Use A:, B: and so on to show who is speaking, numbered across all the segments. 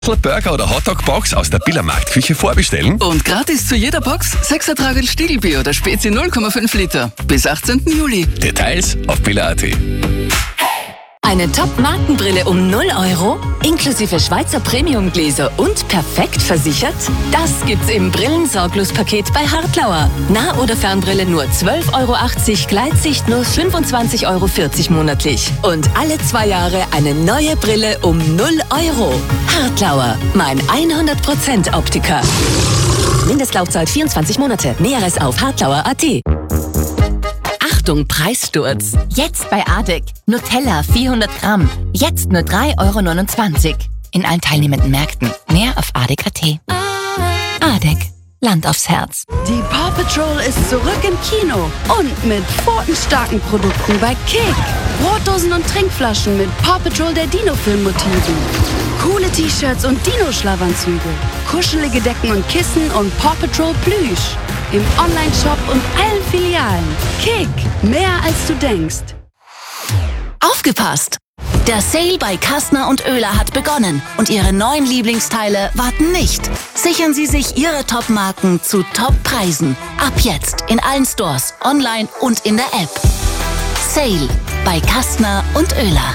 A: Burger oder Hotdog-Box aus der Biller Marktküche vorbestellen.
B: Und gratis zu jeder Box 6er Tragel Stiegelbier oder Spezi 0,5 Liter. Bis 18. Juli.
A: Details auf biller.at.
C: Eine Top-Markenbrille um 0 Euro, inklusive Schweizer Premium-Gläser und perfekt versichert? Das gibt's im Brillensorglos-Paket bei Hartlauer. Nah- oder Fernbrille nur 12,80 Euro, Gleitsicht nur 25,40 Euro monatlich. Und alle 2 Jahre eine neue Brille um 0 Euro. Hartlauer, mein 100% Optiker. Mindestlaufzeit 24 Monate. Näheres auf hartlauer.at. Achtung, Preissturz. Jetzt bei Adek. Nutella 400 Gramm. Jetzt nur 3,29 Euro. In allen teilnehmenden Märkten. Mehr auf adek.at. Adek. Land aufs Herz.
D: Die Paw Patrol ist zurück im Kino. Und mit pfotenstarken Produkten bei Kick. Brotdosen und Trinkflaschen mit Paw Patrol der Dino-Film-Motiven. Coole T-Shirts und Dino-Schlafanzüge. Kuschelige Decken und Kissen und Paw Patrol Plüsch. Im Online-Shop und allen Filialen. Kick. Mehr als du denkst.
C: Aufgepasst! Der Sale bei Kastner und Oehler hat begonnen und Ihre neuen Lieblingsteile warten nicht. Sichern Sie sich Ihre Top-Marken zu Top-Preisen. Ab jetzt in allen Stores, online und in der App. Sale bei Kastner und Oehler.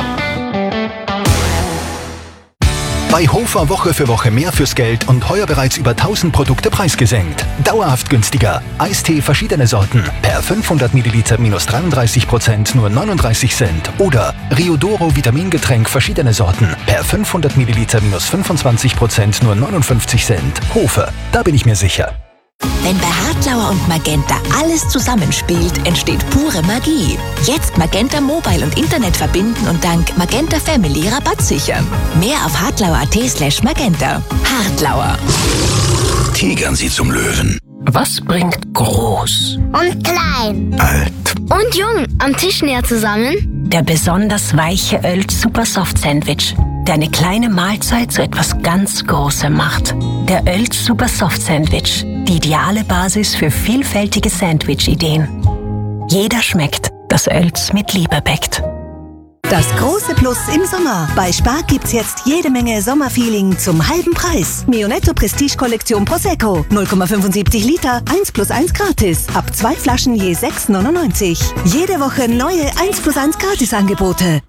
E: Bei Hofer Woche für Woche mehr fürs Geld und heuer bereits über 1000 Produkte preisgesenkt. Dauerhaft günstiger. Eistee verschiedene Sorten. Per 500 Milliliter minus 33% nur 39 Cent. Oder Riodoro Vitamingetränk verschiedene Sorten. Per 500 Milliliter minus 25% nur 59 Cent. Hofer, da bin ich mir sicher.
C: Wenn bei Hartlauer und Magenta alles zusammenspielt, entsteht pure Magie. Jetzt Magenta Mobile und Internet verbinden und dank Magenta Family Rabatt sichern. Mehr auf hartlauer.at/magenta. Hartlauer.
A: Tigern Sie zum Löwen.
F: Was bringt groß
G: und klein
A: Alt
G: und jung am Tisch näher zusammen?
F: der besonders weiche Oelz Super Soft Sandwich, der eine kleine Mahlzeit zu etwas ganz Großem macht? Der Oelz Super Soft Sandwich, die ideale Basis für vielfältige Sandwich-Ideen. Jeder schmeckt, das Oelz mit Liebe bäckt.
H: Das große Plus im Sommer. Bei Spar gibt's jetzt jede Menge Sommerfeeling zum halben Preis. Mionetto Prestige Kollektion Prosecco. 0,75 Liter, 1+1 gratis. Ab 2 Flaschen je 6,99. Jede Woche neue 1+1 Gratisangebote.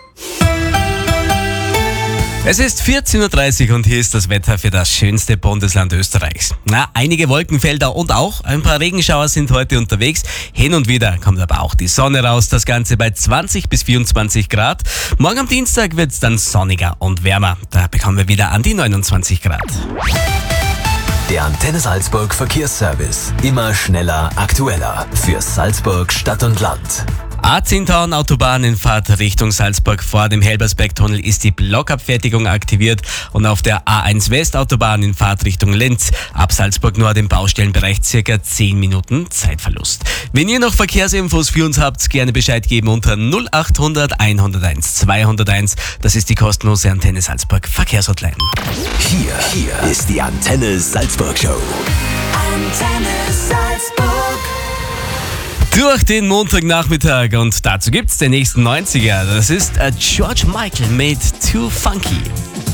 I: Es ist 14.30 Uhr und hier ist das Wetter für das schönste Bundesland Österreichs. Einige Wolkenfelder und auch ein paar Regenschauer sind heute unterwegs. Hin und wieder kommt aber auch die Sonne raus, das Ganze bei 20 bis 24 Grad. Morgen am Dienstag wird es dann sonniger und wärmer. Da bekommen wir wieder an die 29 Grad.
J: Der Antenne Salzburg Verkehrsservice. Immer schneller, aktueller. Für Salzburg Stadt und Land.
I: A10 Autobahn in Fahrt Richtung Salzburg. Vor dem Helbersberg-Tunnel ist die Blockabfertigung aktiviert und auf der A1 West Autobahn in Fahrt Richtung Linz ab Salzburg Nord im Baustellenbereich circa 10 Minuten Zeitverlust. Wenn ihr noch Verkehrsinfos für uns habt, gerne Bescheid geben unter 0800 101 201. Das ist die kostenlose Antenne Salzburg Verkehrshotline.
J: Hier ist die Antenne Salzburg Show.
C: Antenne Salzburg.
I: Durch den Montagnachmittag und dazu gibt's den nächsten 90er. Das ist George Michael mit Too Funky.